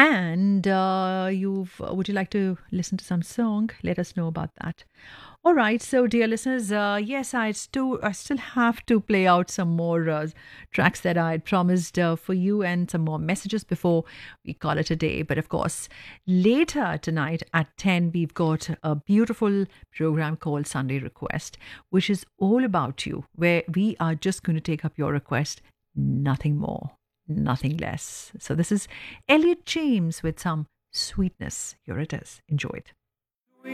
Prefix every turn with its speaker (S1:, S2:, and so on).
S1: And would you like to listen to some song? Let us know about that. All right, so dear listeners, yes, I still have to play out some more tracks that I had promised for you, and some more messages before we call it a day. But of course, later tonight at 10, we've got a beautiful program called Sunday Request, which is all about you, where we are just going to take up your request, nothing more, nothing less. So this is Elliot James with some sweetness. Here it is. Enjoy it.